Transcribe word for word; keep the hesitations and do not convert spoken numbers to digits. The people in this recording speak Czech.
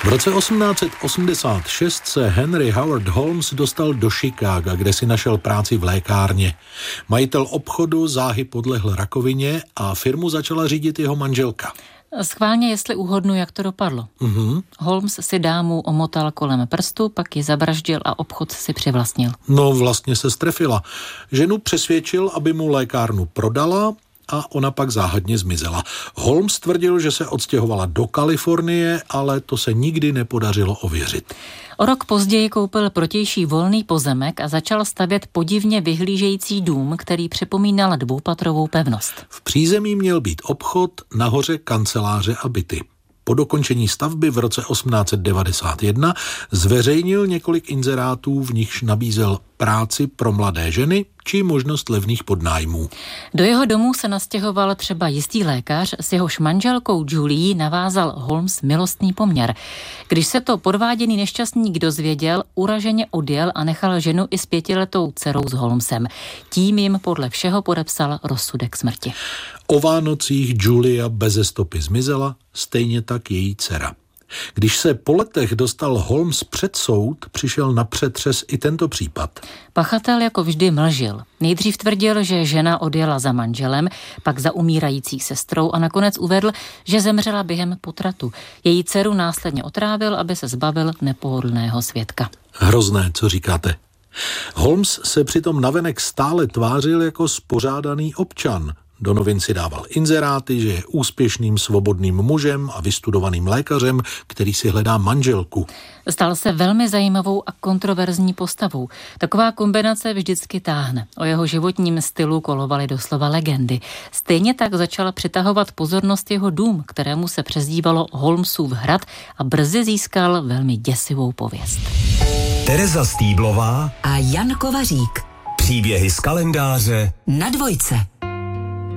roce osmnáct set osmdesát šest se Henry Howard Holmes dostal do Chicaga, kde si našel práci v lékárně. Majitel obchodu záhy podlehl rakovině a firmu začala řídit jeho manželka. Schválně, jestli uhodnu, jak to dopadlo. Mhm. Holmes si dámu omotal kolem prstu, pak ji zavraždil a obchod si přivlastnil. No, vlastně se strefila. Ženu přesvědčil, aby mu lékárnu prodala, a ona pak záhadně zmizela. Holmes tvrdil, že se odstěhovala do Kalifornie, ale to se nikdy nepodařilo ověřit. O rok později koupil protější volný pozemek a začal stavět podivně vyhlížející dům, který připomínal dvoupatrovou pevnost. V přízemí měl být obchod, nahoře kanceláře a byty. Po dokončení stavby v roce osmnáct set devadesát jedna zveřejnil několik inzerátů, v nichž nabízel práci pro mladé ženy či možnost levných podnájmů. Do jeho domu se nastěhoval třeba jistý lékař, s jehož manželkou Julie navázal Holmes milostný poměr. Když se to podváděný nešťastník dozvěděl, uraženě odjel a nechal ženu i s pětiletou dcerou s Holmesem. Tím jim podle všeho podepsal rozsudek smrti. O Vánocích Julia beze stopy zmizela, stejně tak její dcera. Když se po letech dostal Holmes před soud, přišel na přetřes i tento případ. Pachatel jako vždy mlžil. Nejdřív tvrdil, že žena odjela za manželem, pak za umírající sestrou a nakonec uvedl, že zemřela během potratu. Její dceru následně otrávil, aby se zbavil nepohodlného svědka. Hrozné, co říkáte? Holmes se přitom navenek stále tvářil jako spořádaný občan. Do novin si dával inzeráty, že je úspěšným svobodným mužem a vystudovaným lékařem, který si hledá manželku. Stal se velmi zajímavou a kontroverzní postavou. Taková kombinace vždycky táhne. O jeho životním stylu kolovaly doslova legendy. Stejně tak začala přitahovat pozornost jeho dům, kterému se přezdívalo Holmesův hrad a brzy získal velmi děsivou pověst. Tereza Stýblová a Jan Kovařík. Příběhy z kalendáře Na Dvojce.